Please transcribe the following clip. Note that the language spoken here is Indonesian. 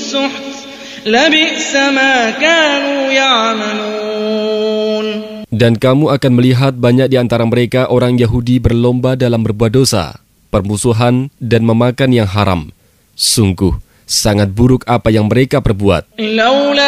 السحت لبئس ما كانوا يعملون. Dan kamu akan melihat banyak di antara mereka orang Yahudi berlomba dalam berbuat dosa, permusuhan, dan memakan yang haram. Sungguh, sangat buruk apa yang mereka perbuat.